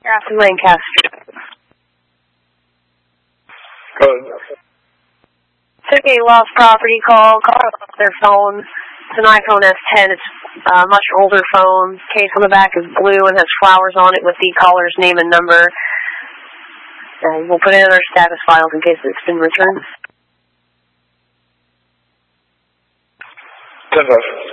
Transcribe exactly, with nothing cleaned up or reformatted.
Grafton, Lancaster. Go ahead. Took a lost property call, called their phone. It's an iPhone S ten. It's a much older phone. Case on the back is blue and has flowers on it with the caller's name and number. And we'll put it in our status files in case it's been returned. ten five.